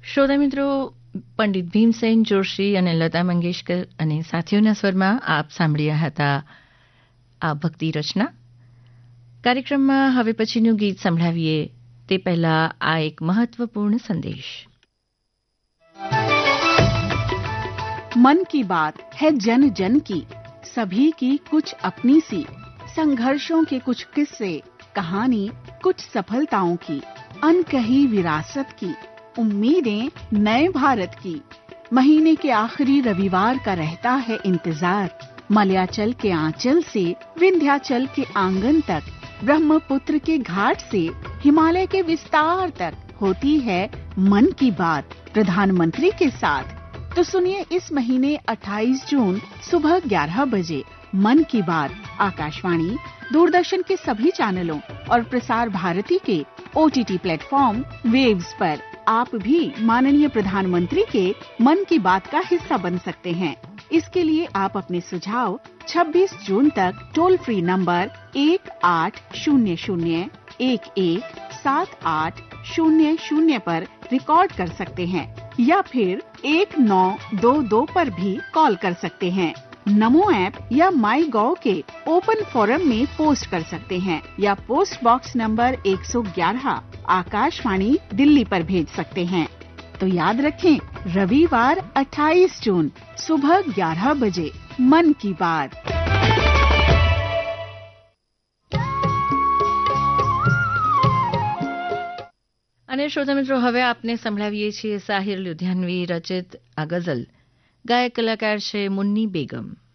શ્રોતા મિત્રો, પંડિત ભીમસેન જોશી અને લતા મંગેશકર અને સાથીઓના સ્વરમાં આપ સાંભળ્યા હતા આ ભક્તિ રચના. કાર્યક્રમમાં હવે પછીનું ગીત સંભળાવીએ તે પહેલા આ એક મહત્વપૂર્ણ સંદેશ. मन की बात है जन जन की, सभी की कुछ अपनी सी, संघर्षों के कुछ किस्से, कहानी कुछ सफलताओं की, अनकही विरासत की, उम्मीदें नए भारत की. महीने के आखिरी रविवार का रहता है इंतजार. मलयाचल के आंचल से विंध्याचल के आंगन तक, ब्रह्मपुत्र के घाट से हिमालय के विस्तार तक होती है मन की बात प्रधानमंत्री के साथ. तो सुनिए इस महीने 28 जून सुबह 11 बजे मन की बात आकाशवाणी, दूरदर्शन के सभी चैनलों और प्रसार भारती के OTT प्लेटफॉर्म वेव्स पर. आप भी माननीय प्रधानमंत्री के मन की बात का हिस्सा बन सकते हैं. इसके लिए आप अपने सुझाव 26 जून तक टोल फ्री नंबर 1800117800 पर रिकॉर्ड कर सकते हैं या फिर 1922 पर भी कॉल कर सकते हैं. नमो ऐप या माई गॉव के ओपन फोरम में पोस्ट कर सकते हैं या post box number 111 Akashvani Delhi पर भेज सकते हैं. तो याद रखें, रविवार 28 जून सुबह 11 बजे मन की बात. અને શ્રોતા મિત્રો, હવે આપને સંભળાવીએ છીએ સાહિર લુધિયાનવી રચિત આ ગઝલ. ગાયક કલાકાર છે મુન્ની બેગમ.